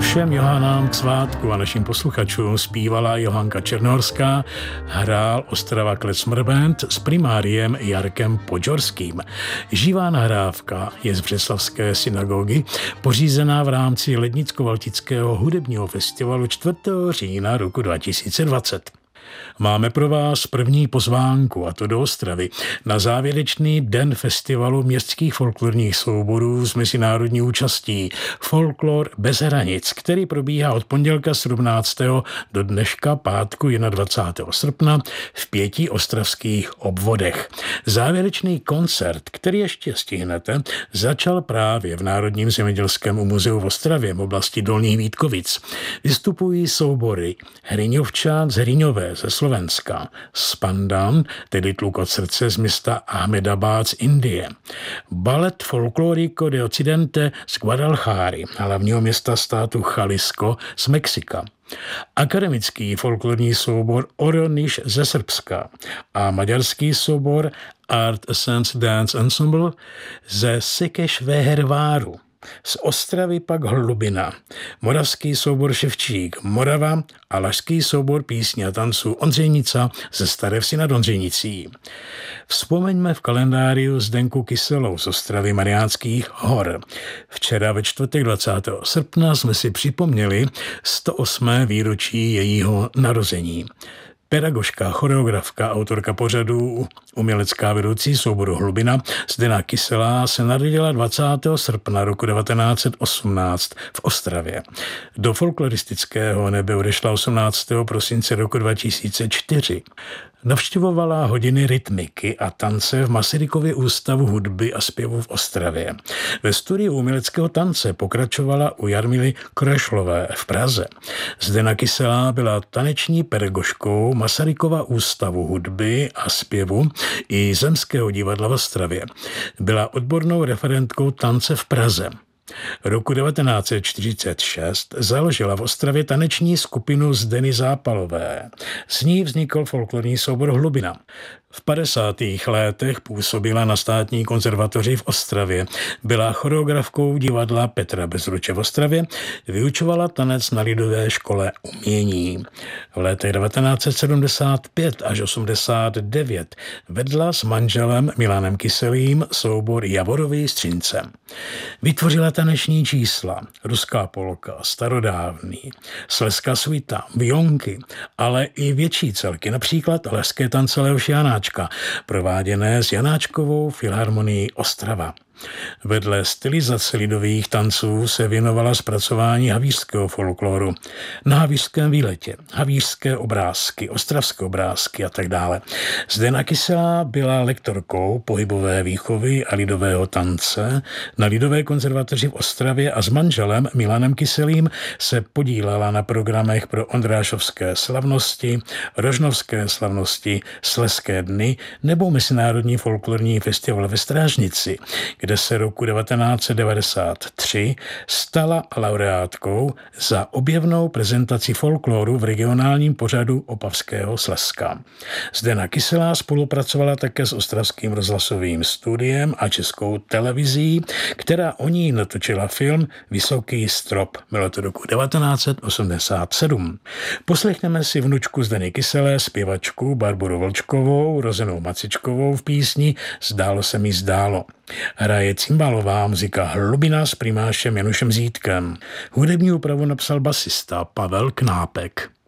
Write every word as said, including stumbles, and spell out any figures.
Všem Johannám k svátku a našim posluchačům zpívala Johanka Černohorská, hrál Ostrava Klezmer Band s primáriem Jarkem Podžorským. Živá nahrávka je z Břeclavské synagogy, pořízená v rámci Lednicko-Valtického hudebního festivalu čtvrtého října roku dva tisíce dvacet. Máme pro vás první pozvánku, a to do Ostravy, na závěrečný den festivalu městských folklorních souborů s mezinárodní účastí Folklor bez hranic, který probíhá od pondělka sedmnáctého do dneška pátku dvacátého prvního srpna v pěti ostravských obvodech. Závěrečný koncert, který ještě stihnete, začal právě v Národním zemědělském muzeu v Ostravě v oblasti Dolních Vítkovic. Vystupují soubory Hriňovčan z Hriňové ze Slovenska, Spandan, tedy Tluk od srdce z města Ahmedabad z Indie, Ballet Folklorico de Occidente z Guadalajary, hlavního města státu Jalisco z Mexika, akademický folklorní soubor Oroniš ze Srbska a maďarský soubor Art Essence Dance Ensemble ze Székesfehérváru. Z Ostravy pak Hlubina, moravský soubor Ševčík, Morava a lašský soubor písně a tanců Ondřejnica ze Staré Vsi nad Ondřejnicí. Vzpomeňme v kalendáriu Zdenku Kyselou z Ostravy Mariánských hor. Včera ve čtvrtek dvacátého srpna jsme si připomněli sto osmé výročí jejího narození. Pedagožka, choreografka, autorka pořadů, umělecká vedoucí souboru Hlubina Zdena Kyselá se narodila dvacátého srpna roku devatenáct set osmnáct v Ostravě. Do folkloristického nebe odešla osmnáctého prosince roku dva tisíce čtyři. Navštěvovala hodiny rytmiky a tance v Masarykově ústavu hudby a zpěvu v Ostravě. Ve studiu uměleckého tance pokračovala u Jarmily Krešlové v Praze. Zdena Kyselá byla taneční pedagožkou Masarykova ústavu hudby a zpěvu i Zemského divadla v Ostravě. Byla odbornou referentkou tance v Praze. Roku devatenáct set čtyřicet šest založila v Ostravě taneční skupinu Zdeny Zápalové. Z ní vznikl folklorní soubor Hlubina. V padesátých letech působila na státní konzervatoři v Ostravě. Byla choreografkou divadla Petra Bezruče v Ostravě, vyučovala tanec na Lidové škole umění. V letech devatenáct set sedmdesát pět až osmdesát devět vedla s manželem Milanem Kyselým soubor Javorovy Střince. Vytvořila taneční čísla, ruská polka, starodávný, slezská suita, vionky, ale i větší celky, například lezské tance Leoše Janáčka, prováděné s Janáčkovou filharmonií Ostrava. Vedle stylizace lidových tanců se věnovala zpracování havířského folkloru. Na havířském výletě, havířské obrázky, ostravské obrázky a tak dále. Zdena Kyselá byla lektorkou pohybové výchovy a lidového tance na Lidové konzervatoři v Ostravě a s manželem Milanem Kyselým se podílela na programech pro Ondrášovské slavnosti, Rožnovské slavnosti, Slezské dny nebo Mezinárodní folklorní festival ve Strážnici, kde se roku devatenáct set devadesát tři stala laureátkou za objevnou prezentaci folkloru v regionálním pořadu Opavského Slezska. Zdena Kyselá spolupracovala také s Ostravským rozhlasovým studiem a Českou televizí, která o ní natočila film Vysoký strop. Bylo to roku devatenáct set osmdesát sedm. Poslechneme si vnučku Zdeny Kyselé, zpěvačku Barboru Vlčkovou, rozenou Macičkovou v písni Zdálo se mi zdálo. Hraje cymbalová muzika Hlubina s primášem Janušem Zítkem. Hudební úpravu napsal basista Pavel Knápek.